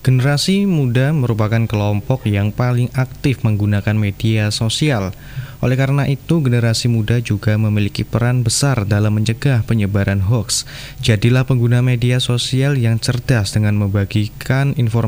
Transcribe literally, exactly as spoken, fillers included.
Generasi muda merupakan kelompok yang paling aktif menggunakan media sosial. Oleh karena itu, generasi muda juga memiliki peran besar dalam mencegah penyebaran hoaks. Jadilah pengguna media sosial yang cerdas dengan membagikan informasi